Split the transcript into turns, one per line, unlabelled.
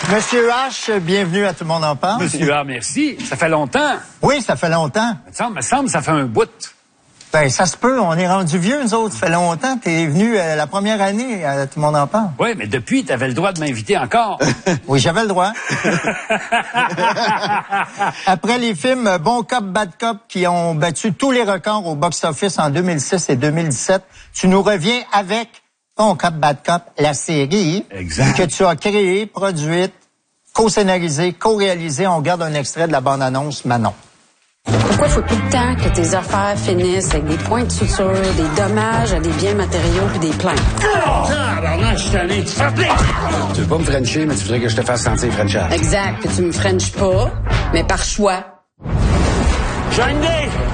Monsieur H, bienvenue à Tout le monde en parle.
Monsieur H, merci. Ça fait longtemps.
Oui, ça fait longtemps.
Me semble, ça fait un bout.
Ben, ça se peut, on est rendu vieux, nous autres. Ça fait longtemps. T'es venu la première année à Tout le monde en parle.
Oui, mais depuis, t'avais le droit de m'inviter encore.
Oui, j'avais le droit. Après les films Bon Cop, Bad Cop qui ont battu tous les records au box-office en 2006 et 2017, tu nous reviens avec Bon Cop, Bad Cop, la série
exact.
Que tu as créée, produite, co-scénarisée, co-réalisée. On regarde un extrait de la bande-annonce Manon.
Pourquoi faut tout le temps que tes affaires finissent avec des points de suture, des dommages à des biens matériaux puis des plaintes?
Tu veux pas me frencher, mais tu voudrais que je te fasse sentir frenchage.
Exact, que tu me frenches pas, mais par choix.
J'ai une idée!